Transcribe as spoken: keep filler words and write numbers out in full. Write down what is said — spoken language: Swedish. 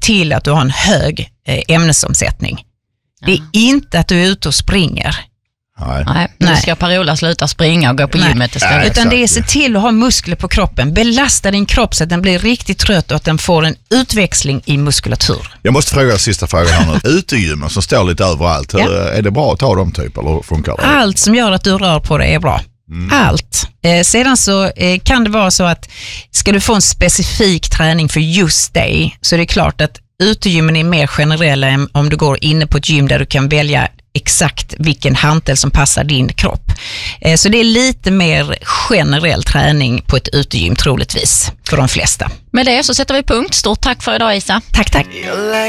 till att du har en hög eh, ämnesomsättning. Det är inte att du är ute och springer. Nej. Nej, nu Nej. ska Parola sluta springa och gå på Nej. gymmet istället. Nej. Utan det är att se Exakt. till att ha muskler på kroppen. Belasta din kropp så att den blir riktigt trött och att den får en utväxling i muskulatur. Jag måste fråga sista frågan här nu. Utegymmen som står lite överallt, hur, Ja. är det bra att ta dem typ eller hur funkar det? Allt som gör att du rör på dig är bra. Allt. Eh, sedan så eh, kan det vara så att ska du få en specifik träning för just dig, så är det klart att utegymmen är mer generella än om du går inne på ett gym där du kan välja exakt vilken hantel som passar din kropp. Eh, så det är lite mer generell träning på ett utegym troligtvis för de flesta. Med det så sätter vi punkt. Stort tack för idag, Isa. Tack, tack.